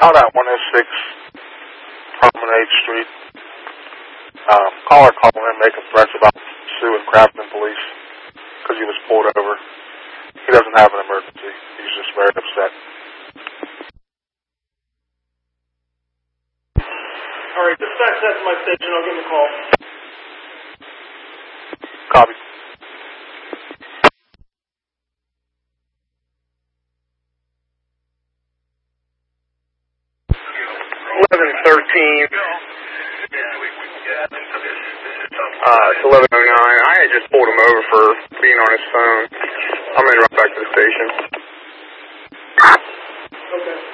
out at 106 Promenade Street. Caller called in making threats about suing Crafton Police because he was pulled over. He doesn't have an emergency. He's just very upset. All right, dispatch that to my station. I'll give him a call. Copy. It's 11:09. I had just pulled him over for being on his phone. I'm heading right back to the station. Okay.